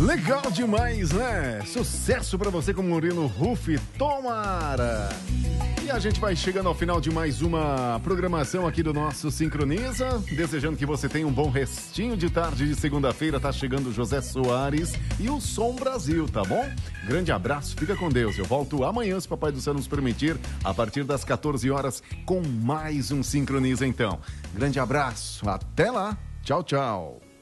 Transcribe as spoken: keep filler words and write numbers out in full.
Legal demais, né? Sucesso pra você com o Murilo Huff, tomara! E a gente vai chegando ao final de mais uma programação aqui do nosso Sincroniza, desejando que você tenha um bom restinho de tarde de segunda-feira. Tá chegando o José Soares e o Som Brasil, tá bom? Grande abraço, fica com Deus. Eu volto amanhã, se Papai do Céu nos permitir, a partir das quatorze horas, com mais um Sincroniza então. Grande abraço, até lá, tchau, tchau.